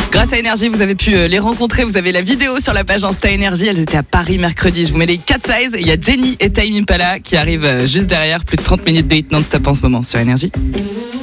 Grâce à Énergie, vous avez pu les rencontrer. Vous avez la vidéo sur la page Insta Énergie. Elles étaient à Paris mercredi. Je vous mets les 4 sizes. Il y a Jenny et Tame Impala qui arrivent juste derrière. Plus de 30 minutes de hit non-stop en ce moment sur Énergie.